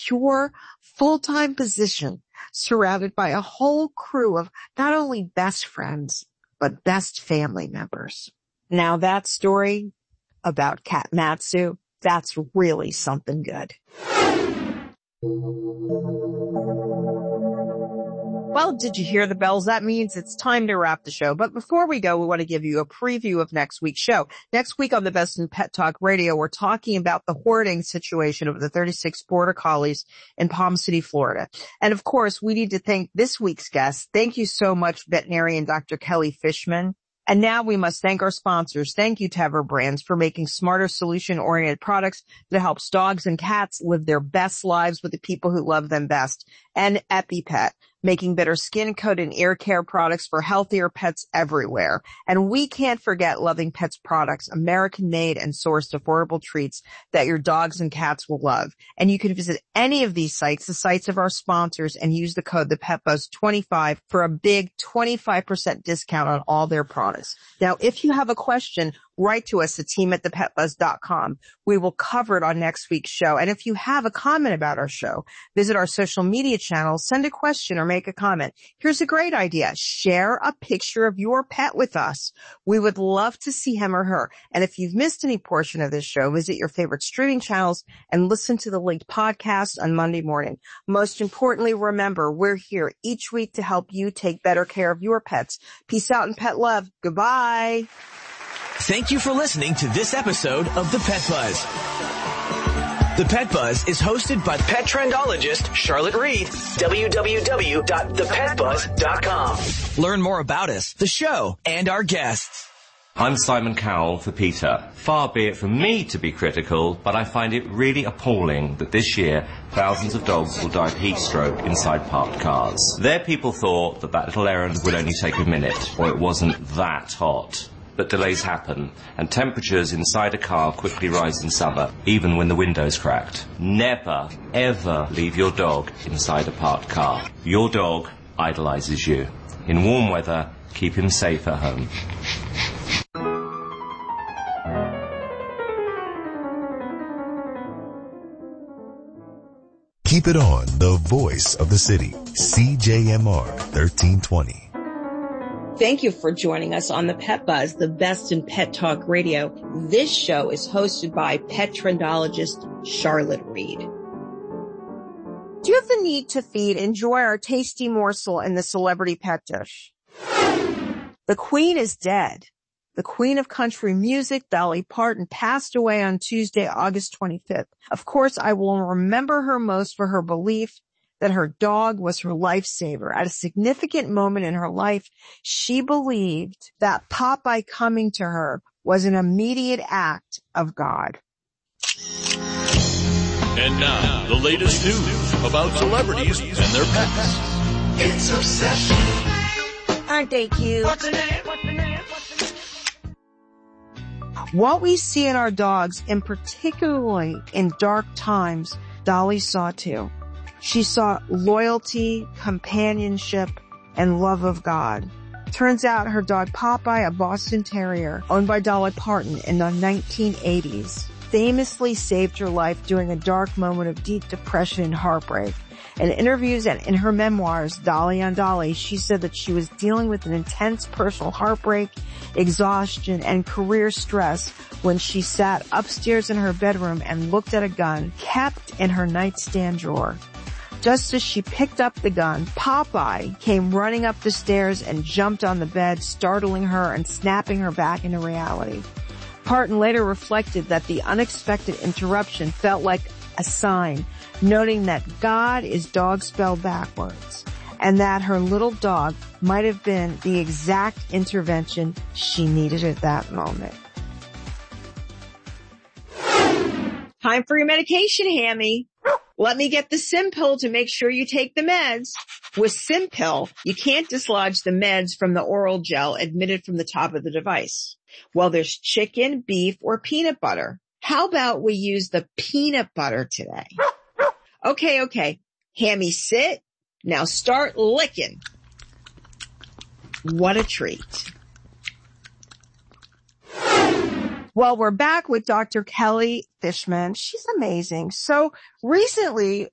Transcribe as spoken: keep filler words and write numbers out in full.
secure, full-time position surrounded by a whole crew of not only best friends, but best family members. Now that story about Cat Matsu, that's really something good. Well, did you hear the bells? That means it's time to wrap the show. But before we go, we want to give you a preview of next week's show. Next week on the Best in Pet Talk Radio, we're talking about the hoarding situation of the thirty-six Border Collies in Palm City, Florida. And of course, we need to thank this week's guest. Thank you so much, veterinarian Doctor Kelly Fishman. And now we must thank our sponsors. Thank you, Tevra Brands, for making smarter, solution-oriented products that helps dogs and cats live their best lives with the people who love them best. And EpiPet, making better skin, coat, and ear care products for healthier pets everywhere. And we can't forget Loving Pets products, American-made and sourced affordable treats that your dogs and cats will love. And you can visit any of these sites, the sites of our sponsors, and use the code the Pet Buzz twenty-five for a big twenty-five percent discount on all their products. Now, if you have a question, write to us at team at the pet buzz dot com. We will cover it on next week's show. And if you have a comment about our show, visit our social media channels, send a question or make a comment. Here's a great idea. Share a picture of your pet with us. We would love to see him or her. And if you've missed any portion of this show, visit your favorite streaming channels and listen to the linked podcast on Monday morning. Most importantly, remember, we're here each week to help you take better care of your pets. Peace out and pet love. Goodbye. Thank you for listening to this episode of The Pet Buzz. The Pet Buzz is hosted by pet trendologist Charlotte Reed. w w w dot the pet buzz dot com. Learn more about us, the show, and our guests. I'm Simon Cowell for PETA. Far be it from me to be critical, but I find it really appalling that this year thousands of dogs will die of heat stroke inside parked cars. Their people thought that that little errand would only take a minute, or it wasn't that hot. But delays happen, and temperatures inside a car quickly rise in summer, even when the window's cracked. Never, ever leave your dog inside a parked car. Your dog idolizes you. In warm weather, keep him safe at home. Keep it on, the voice of the city, C J M R thirteen twenty. Thank you for joining us on the Pet Buzz, the best in pet talk radio. This show is hosted by pet trendologist Charlotte Reed. Do you have the need to feed? Enjoy our tasty morsel in the celebrity pet dish. The Queen is dead. The Queen of Country Music, Dolly Parton, passed away on Tuesday, August twenty-fifth. Of course, I will remember her most for her belief that her dog was her lifesaver. At a significant moment in her life, she believed that Popeye coming to her was an immediate act of God. And now, the latest news about celebrities and their pets. It's Obsession. Aren't they cute? What's the name? What's the name? What's the name? What we see in our dogs, and particularly in dark times, Dolly saw too. She saw loyalty, companionship, and love of God. Turns out her dog Popeye, a Boston Terrier owned by Dolly Parton in the nineteen eighties, famously saved her life during a dark moment of deep depression and heartbreak. In interviews and in her memoirs, Dolly on Dolly, she said that she was dealing with an intense personal heartbreak, exhaustion, and career stress when she sat upstairs in her bedroom and looked at a gun kept in her nightstand drawer. Just as she picked up the gun, Popeye came running up the stairs and jumped on the bed, startling her and snapping her back into reality. Parton later reflected that the unexpected interruption felt like a sign, noting that God is dog spelled backwards, and that her little dog might have been the exact intervention she needed at that moment. Time for your medication, Hammy. Let me get the Simpill to make sure you take the meds. With Simpill, you can't dislodge the meds from the oral gel admitted from the top of the device. Well, there's chicken, beef, or peanut butter. How about we use the peanut butter today? Okay, okay. Hammy, sit. Now start licking. What a treat. Well, we're back with Doctor Kelly Fishman. She's amazing. So recently